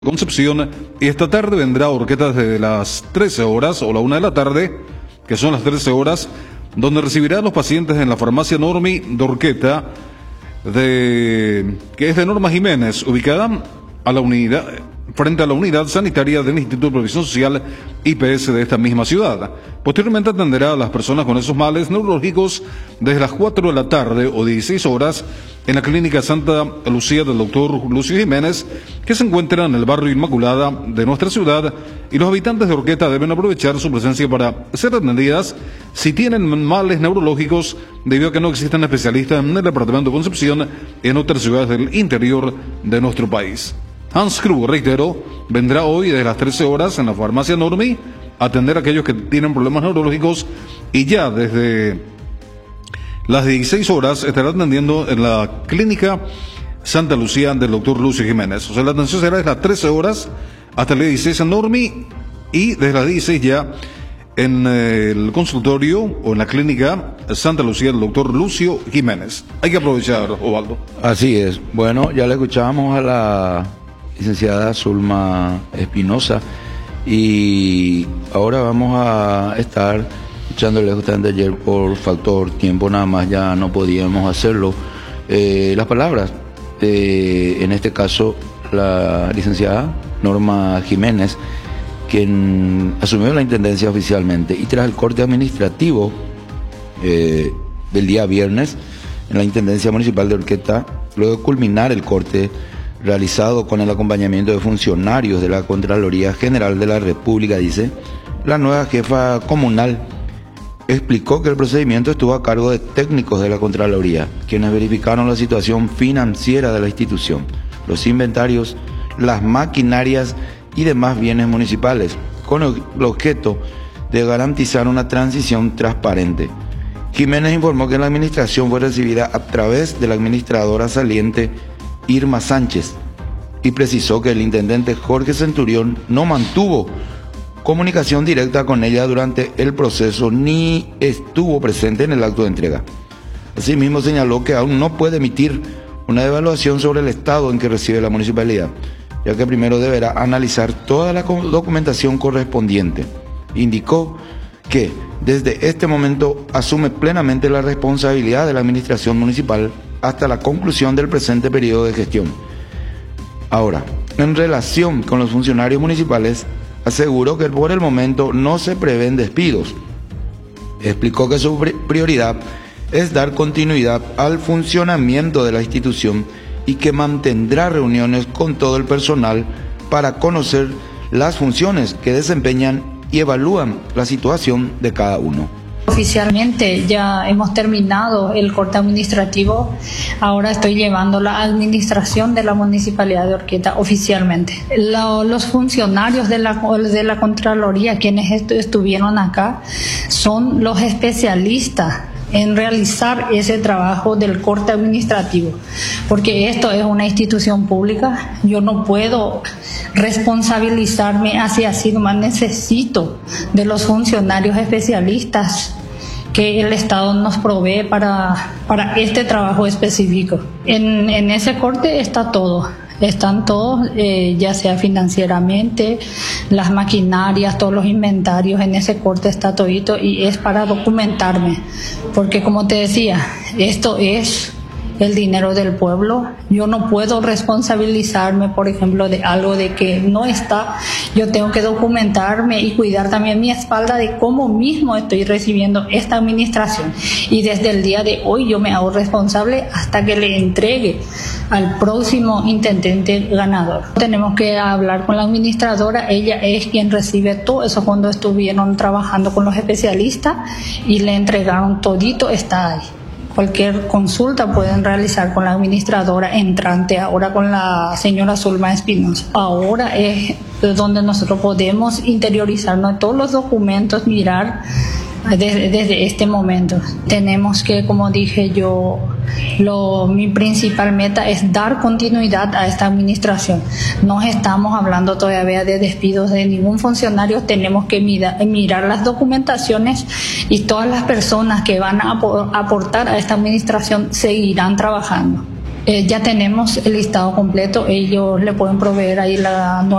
Concepción, y esta tarde vendrá Orqueta desde las 13 horas o la 1 de la tarde, que son las 13 horas, donde recibirá a los pacientes en la farmacia Normi de Orqueta, que es de Norma Jiménez, ubicada a la unidad, frente a la unidad sanitaria del Instituto de Previsión Social IPS de esta misma ciudad. Posteriormente atenderá a las personas con esos males neurológicos desde las 4 de la tarde o 16 horas en la Clínica Santa Lucía del doctor Lucio Jiménez, que se encuentra en el barrio Inmaculada de nuestra ciudad, y los habitantes de Orqueta deben aprovechar su presencia para ser atendidas si tienen males neurológicos, debido a que no existen especialistas en el departamento de Concepción en otras ciudades del interior de nuestro país. Hans Krug, reitero, vendrá hoy desde las 13 horas en la farmacia Normi a atender a aquellos que tienen problemas neurológicos, y ya desde las 16 horas estará atendiendo en la Clínica Santa Lucía del doctor Lucio Jiménez. O sea, la atención será desde las 13 horas hasta las 16 en Normi, y desde las 16 ya en el consultorio o en la Clínica Santa Lucía del doctor Lucio Jiménez. Hay que aprovechar, Osvaldo. Así es. Bueno, ya le escuchábamos a la licenciada Zulma Espinosa, y ahora vamos a estar escuchándole justamente. Ayer por factor tiempo nada más ya no podíamos hacerlo. Las palabras en este caso la licenciada Norma Jiménez, quien asumió la intendencia oficialmente, y tras el corte administrativo del día viernes en la Intendencia Municipal de Orqueta, luego de culminar el corte realizado con el acompañamiento de funcionarios de la Contraloría General de la República, dice, la nueva jefa comunal explicó que el procedimiento estuvo a cargo de técnicos de la Contraloría, quienes verificaron la situación financiera de la institución, los inventarios, las maquinarias y demás bienes municipales, con el objeto de garantizar una transición transparente. Jiménez informó que la administración fue recibida a través de la administradora saliente Irma Sánchez, y precisó que el intendente Jorge Centurión no mantuvo comunicación directa con ella durante el proceso ni estuvo presente en el acto de entrega. Asimismo, señaló que aún no puede emitir una evaluación sobre el estado en que recibe la municipalidad, ya que primero deberá analizar toda la documentación correspondiente. Indicó que desde este momento asume plenamente la responsabilidad de la administración municipal hasta la conclusión del presente periodo de gestión. Ahora, en relación con los funcionarios municipales, aseguró que por el momento no se prevén despidos. Explicó que su prioridad es dar continuidad al funcionamiento de la institución y que mantendrá reuniones con todo el personal para conocer las funciones que desempeñan y evalúan la situación de cada uno. Oficialmente ya hemos terminado el corte administrativo. Ahora estoy llevando la administración de la Municipalidad de Orqueta oficialmente. Los funcionarios de la Contraloría, quienes estuvieron acá, son los especialistas en realizar ese trabajo del corte administrativo, porque esto es una institución pública. Yo no puedo responsabilizarme así nomás. Necesito de los funcionarios especialistas que el Estado nos provee para este trabajo específico. En ese corte está todo. Están todos, ya sea financieramente, las maquinarias, todos los inventarios, en ese corte está todito, y es para documentarme, porque como te decía, esto es el dinero del pueblo. Yo no puedo responsabilizarme, por ejemplo, de algo de que no está. Yo tengo que documentarme y cuidar también mi espalda de cómo mismo estoy recibiendo esta administración. Y desde el día de hoy yo me hago responsable hasta que le entregue al próximo intendente ganador. Tenemos que hablar con la administradora. Ella es quien recibe todo eso. Cuando estuvieron trabajando con los especialistas y le entregaron todito, está ahí. Cualquier consulta pueden realizar con la administradora entrante, ahora con la señora Zulma Espinosa. Ahora es donde nosotros podemos interiorizarnos de todos los documentos, mirar desde este momento. Tenemos que, como dije yo, mi principal meta es dar continuidad a esta administración. No estamos hablando todavía de despidos de ningún funcionario. Tenemos que mirar las documentaciones, y todas las personas que van a aportar a esta administración seguirán trabajando. Ya tenemos el listado completo, ellos le pueden proveer ahí la nueva